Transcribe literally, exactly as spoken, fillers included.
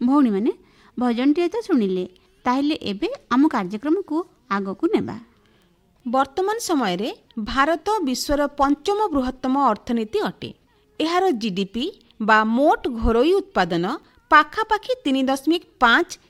ଭଉଣୀ ମାନେ ଭଜନଟିଏ ତ ଶୁଣିଲେ, ତାହେଲେ ଏବେ ଆମ କାର୍ଯ୍ୟକ୍ରମକୁ ଆଗକୁ ନେବା। ବର୍ତ୍ତମାନ ସମୟରେ ଭାରତ ବିଶ୍ୱର ପଞ୍ଚମ ବୃହତ୍ତମ ଅର୍ଥନୀତି ଅଟେ। ଏହାର ଜିଡିପି ବା ମୋଟ ଘରୋଇ ଉତ୍ପାଦନ ପାଖାପାଖି ତିନି ଦଶମିକ ପାଞ୍ଚ